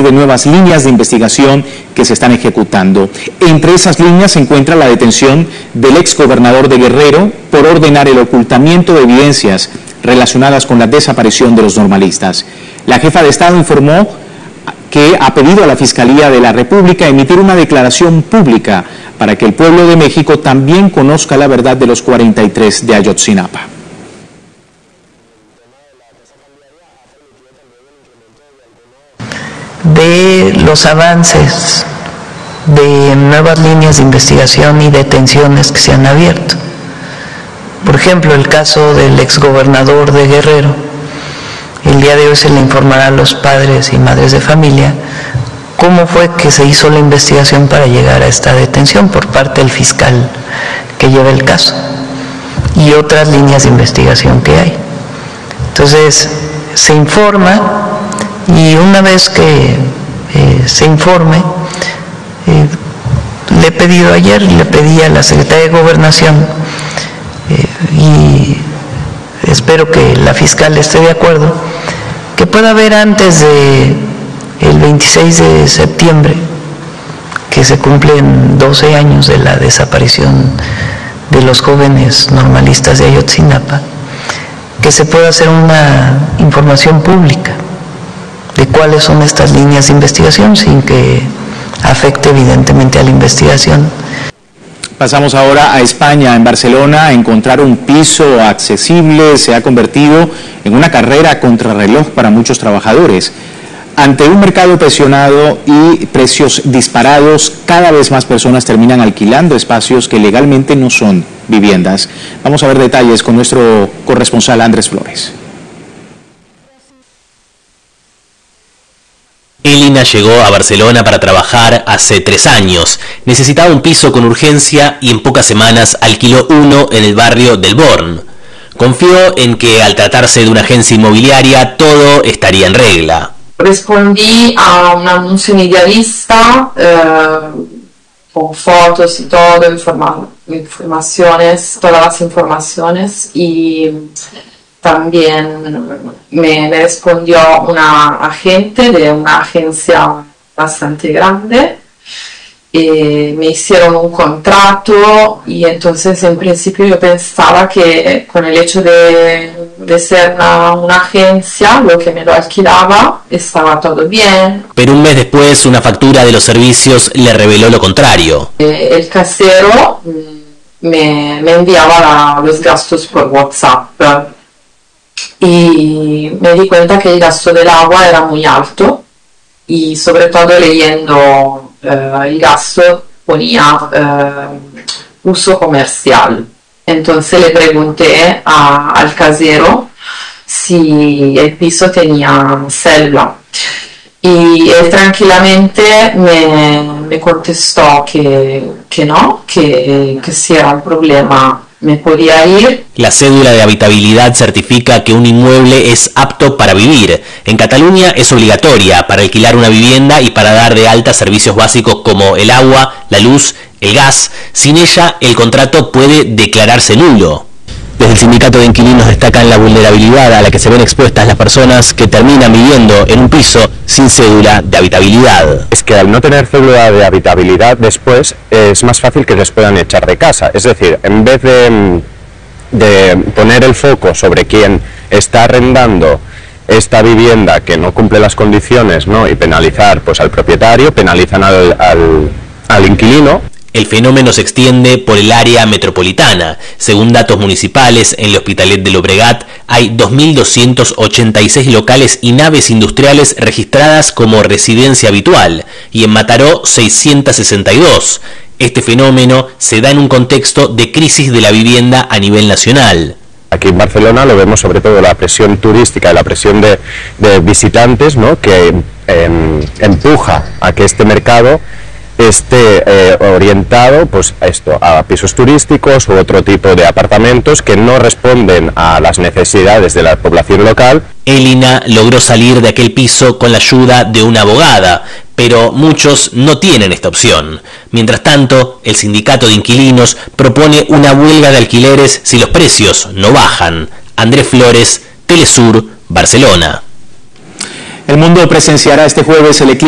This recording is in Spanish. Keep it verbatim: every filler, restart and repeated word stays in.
de nuevas líneas de investigación que se están ejecutando. Entre esas líneas se encuentra la detención del exgobernador de Guerrero por ordenar el ocultamiento de evidencias relacionadas con la desaparición de los normalistas. La jefa de Estado informó que ha pedido a la Fiscalía de la República emitir una declaración pública para que el pueblo de México también conozca la verdad de los cuarenta y tres de Ayotzinapa. De los avances de nuevas líneas de investigación y detenciones que se han abierto. Por ejemplo, el caso del exgobernador de Guerrero. El día de hoy se le informará a los padres y madres de familia cómo fue que se hizo la investigación para llegar a esta detención por parte del fiscal que lleva el caso y otras líneas de investigación que hay. Entonces, se informa. Y una vez que eh, se informe, eh, le he pedido ayer, le pedí a la Secretaría de Gobernación eh, y espero que la fiscal esté de acuerdo, que pueda haber antes de el veintiséis de septiembre, que se cumplen doce años de la desaparición de los jóvenes normalistas de Ayotzinapa, que se pueda hacer una información pública de cuáles son estas líneas de investigación sin que afecte evidentemente a la investigación. Pasamos ahora a España. En Barcelona, encontrar un piso accesible se ha convertido en una carrera contrarreloj para muchos trabajadores. Ante un mercado presionado y precios disparados, cada vez más personas terminan alquilando espacios que legalmente no son viviendas. Vamos a ver detalles con nuestro corresponsal Andrés Flores. Elina llegó a Barcelona para trabajar hace tres años. Necesitaba un piso con urgencia y en pocas semanas alquiló uno en el barrio del Born. Confió en que al tratarse de una agencia inmobiliaria todo estaría en regla. Respondí a un anuncio en Idealista eh, con fotos y todo, informa informaciones, todas las informaciones y también me, me respondió una agente de una agencia bastante grande, eh, me hicieron un contrato y entonces en principio yo pensaba que con el hecho de, de ser una, una agencia, lo que me lo alquilaba, estaba todo bien. Pero un mes después una factura de los servicios le reveló lo contrario. Eh, el casero me, me enviaba la, los gastos por WhatsApp. Y me di cuenta que el gasto del agua era muy alto y sobre todo leyendo eh, el gasto ponía eh, uso comercial. Entonces le pregunté a, al casero si el piso tenía célula y él tranquilamente me, me contestó que, que no, que, que si era un problema me podía ir. La cédula de habitabilidad certifica que un inmueble es apto para vivir. En Cataluña es obligatoria para alquilar una vivienda y para dar de alta servicios básicos como el agua, la luz, el gas. Sin ella, el contrato puede declararse nulo. Desde el sindicato de inquilinos destacan la vulnerabilidad a la que se ven expuestas las personas que terminan viviendo en un piso sin cédula de habitabilidad. Es que al no tener cédula de habitabilidad después es más fácil que les puedan echar de casa. Es decir, en vez de, de poner el foco sobre quien está arrendando esta vivienda que no cumple las condiciones, ¿no?, y penalizar pues al propietario, penalizan al, al, al inquilino. El fenómeno se extiende por el área metropolitana. Según datos municipales, en el Hospitalet de Llobregat hay dos mil doscientos ochenta y seis locales y naves industriales registradas como residencia habitual, y en Mataró seiscientos sesenta y dos. Este fenómeno se da en un contexto de crisis de la vivienda a nivel nacional. Aquí en Barcelona lo vemos sobre todo la presión turística y la presión de, de visitantes, ¿no?, que eh, empuja a que este mercado esté eh, orientado pues a esto, a pisos turísticos u otro tipo de apartamentos que no responden a las necesidades de la población local. Elina logró salir de aquel piso con la ayuda de una abogada, pero muchos no tienen esta opción. Mientras tanto, el sindicato de inquilinos propone una huelga de alquileres si los precios no bajan. Andrés Flores, Telesur, Barcelona. El mundo presenciará este jueves el eclipse